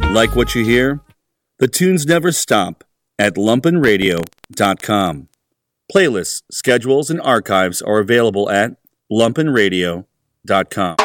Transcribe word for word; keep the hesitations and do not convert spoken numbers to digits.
Like what you hear? The tunes never stop at lumpen radio dot com. Playlists, schedules, and archives are available at lumpen radio dot com.